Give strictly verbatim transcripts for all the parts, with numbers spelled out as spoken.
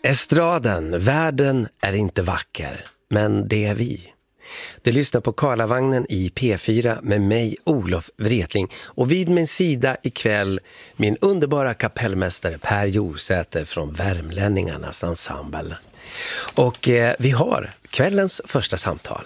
Estraden, världen är inte vacker, men det är vi. Du lyssnar på Karlavagnen i P fyra med mig, Olof Wretling. Och vid min sida ikväll min underbara kapellmästare Per Jorsäter från Värmlänningarnas ensemble. Och eh, vi har kvällens första samtal.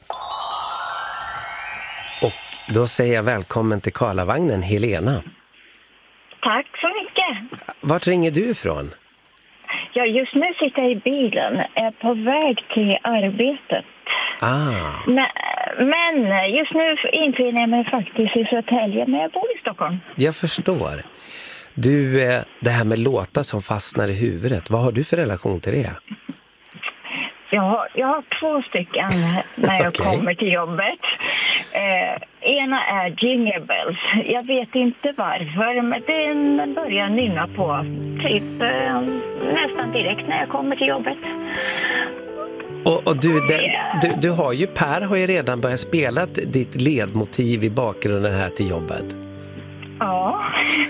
Och då säger jag välkommen till Karlavagnen, Helena. Tack så mycket. Vart ringer du ifrån? Ja, just nu sitter jag i bilen. Är på väg till arbetet. Ah. Men, men just nu infinner jag mig faktiskt i Södertälje, men jag bor i Stockholm. Jag förstår. Du, det här med låtar som fastnar i huvudet, vad har du för relation till det? Jag har, jag har två stycken när jag Okay. kommer till jobbet. Eh, ena är Jingle Bells. Jag vet inte varför, men den börjar nynna på typ eh, nästan direkt när jag kommer till jobbet. Och, och du, den, du, du har ju, Per har ju redan börjat spela ditt ledmotiv i bakgrunden här till jobbet. Ja.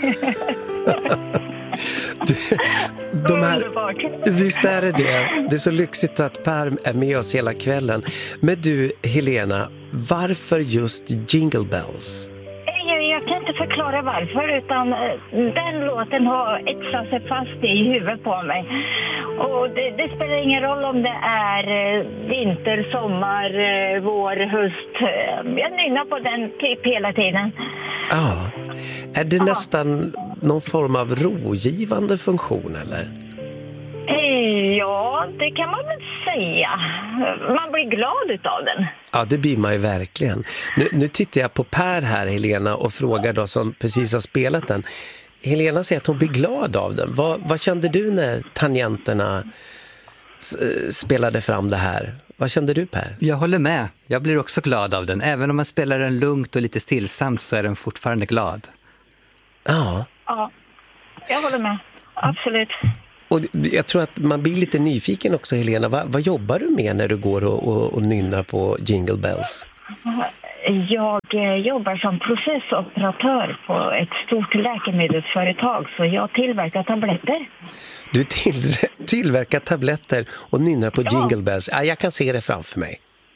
Du, de här, Underbart. visst är det det. Det är så lyxigt att Per är med oss hela kvällen. Men du, Helena, varför just Jingle Bells? Jag, jag kan inte förklara varför, utan eh, den låten har etsat sig fast i huvudet på mig. Och det, det spelar ingen roll om det är eh, vinter, sommar, eh, vår, höst. Eh, jag nynnar på den typ hela tiden. Ja. Är det nästan någon form av rogivande funktion, eller? Eh, Ja, det kan man väl säga. Man blir glad utav den. Ja, det blir man ju verkligen. Nu, nu tittar jag på Per här, Helena, och frågar då som precis har spelat den. Helena säger att hon blir glad av den. Vad, vad kände du när tangenterna s- spelade fram det här? Vad kände du, Per? Jag håller med. Jag blir också glad av den. Även om man spelar den lugnt och lite stillsamt så är den fortfarande glad. Ja. Ja, jag håller med. Absolut. Och jag tror att man blir lite nyfiken också, Helena. Va, vad jobbar du med när du går och, och, och nynnar på Jingle Bells? Jag eh, jobbar som processoperatör på ett stort läkemedelsföretag, så jag tillverkar tabletter. Du till, tillverkar tabletter och nynnar på Jingle Bells. Ja, jag kan se det framför mig.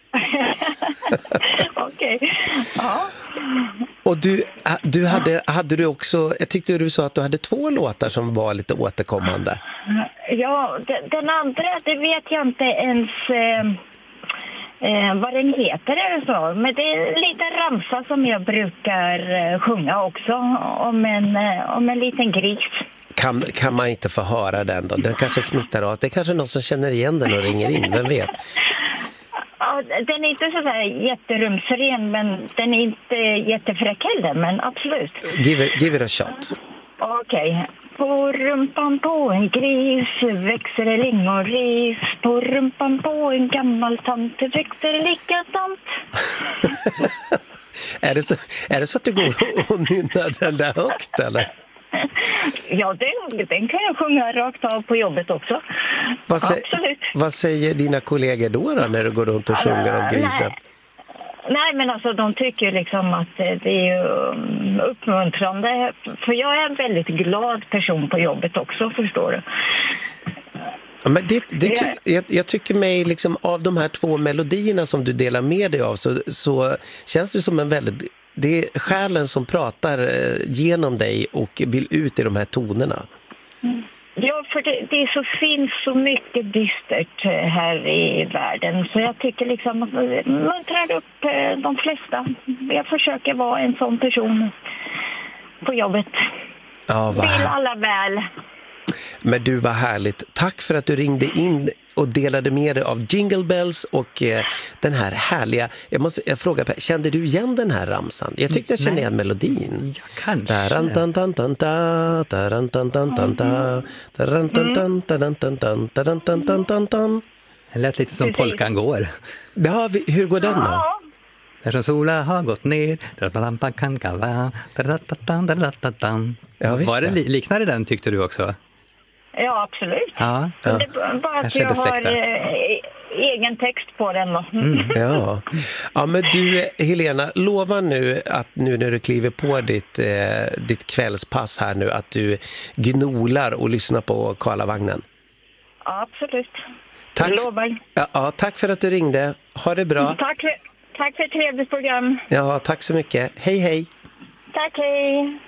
Okej, ja. Och du, du hade, hade du också, jag tyckte du sa att du hade två låtar som var lite återkommande. Ja, de- den andra, det vet jag inte ens eh, eh, vad den heter eller så. Men det är en liten ramsa som jag brukar eh, sjunga också om en, eh, om en liten gris. Kan, kan man inte få höra den då? Den kanske smittar av. Det är kanske någon som känner igen den och ringer in, vem vet? Ja, den är inte så där jätterumsren, men den är inte jättefräck heller, men absolut. Give it, give it a shot. Okej. På rumpan på en gris växer det lingonris. På rumpan på en gammal tant växer det likadant. är, det så, är det så att du går och nynnar den där högt, eller? Ja, den, den kan jag sjunga rakt av på jobbet också. Vad, sä, Absolut. vad säger dina kollegor då, då när du går runt och sjunger om grisen? Nej. Nej, men alltså de tycker liksom att det är ju um, uppmuntrande. För jag är en väldigt glad person på jobbet också, förstår du. Ja, men det, det ty, jag, jag tycker mig liksom av de här två melodierna som du delar med dig av, så, så känns det som en väldigt, det är själen som pratar eh, genom dig och vill ut i de här tonerna. Mm. Ja, för det, det så finns så mycket dystert här i världen, så jag tycker liksom att man tar upp de flesta. Jag försöker vara en sån person på jobbet. Ja, vad Vill här. alla väl. Men du, var härligt. Tack för att du ringde in och delade med dig av Jingle Bells och eh, den här härliga, jag måste jag fråga, kände du igen den här ramsan? Jag tyckte jag kände igen melodin. Ja, kanske. Det lät lite som polkan går. Ja, vi, hur går den då? Ja. Eftersom sola har gått ner. Ja, visst Var det det. li- liknade den, tyckte du också? Ja, absolut. Ja. Men det är bara att Kanske jag har besläktat. eh, egen text på den då. Mm. Ja. Ja, men du, Helena, lova nu att nu när du kliver på ditt, eh, ditt kvällspass här nu, att du gnolar och lyssnar på Karlavagnen. Ja, absolut. Tack. Jag lovar. Ja, ja, tack för att du ringde. Ha det bra. Tack för, tack för ett trevligt program. Ja, tack så mycket. Hej, hej. Tack, hej.